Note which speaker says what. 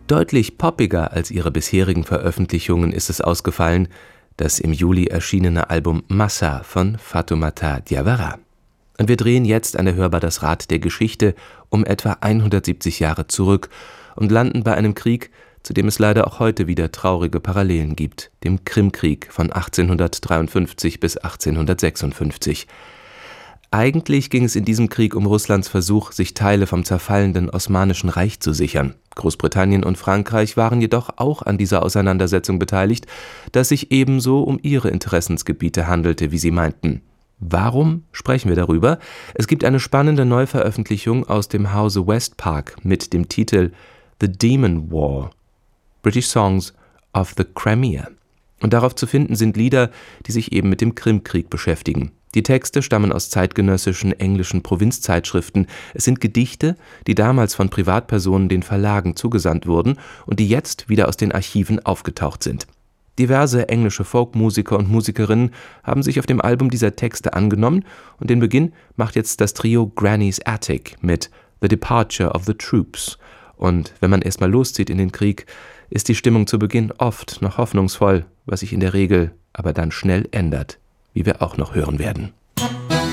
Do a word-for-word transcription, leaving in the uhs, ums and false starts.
Speaker 1: Deutlich poppiger als ihre bisherigen Veröffentlichungen ist es ausgefallen, das im Juli erschienene Album Massa von Fatoumata Diawara. Und wir drehen jetzt an der Hörbar das Rad der Geschichte um etwa hundertsiebzig Jahre zurück und landen bei einem Krieg, zu dem es leider auch heute wieder traurige Parallelen gibt, dem Krimkrieg von achtzehnhundertdreiundfünfzig bis achtzehnhundertsechsundfünfzig. Eigentlich ging es in diesem Krieg um Russlands Versuch, sich Teile vom zerfallenden Osmanischen Reich zu sichern. Großbritannien und Frankreich waren jedoch auch an dieser Auseinandersetzung beteiligt, das sich ebenso um ihre Interessensgebiete handelte, wie sie meinten. Warum sprechen wir darüber? Es gibt eine spannende Neuveröffentlichung aus dem Hause Westpark mit dem Titel The Demon War – British Songs of the Crimea. Und darauf zu finden sind Lieder, die sich eben mit dem Krimkrieg beschäftigen. Die Texte stammen aus zeitgenössischen englischen Provinzzeitschriften. Es sind Gedichte, die damals von Privatpersonen den Verlagen zugesandt wurden und die jetzt wieder aus den Archiven aufgetaucht sind. Diverse englische Folkmusiker und Musikerinnen haben sich auf dem Album dieser Texte angenommen und den Beginn macht jetzt das Trio Granny's Attic mit The Departure of the Troops. Und wenn man erstmal loszieht in den Krieg, ist die Stimmung zu Beginn oft noch hoffnungsvoll, was sich in der Regel aber dann schnell ändert, wie wir auch noch hören werden.